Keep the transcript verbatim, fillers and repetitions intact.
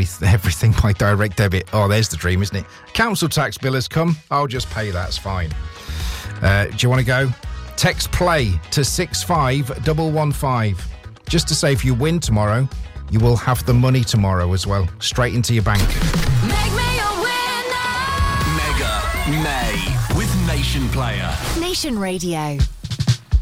every, everything by direct debit. Oh, there's the dream, isn't it? Council tax bill has come. I'll just pay that. It's fine. Uh, do you want to go? Text play to six five one one five. Just to say if you win tomorrow, you will have the money tomorrow as well. Straight into your bank. Make me a winner. Mega May with Nation Player. Nation Radio.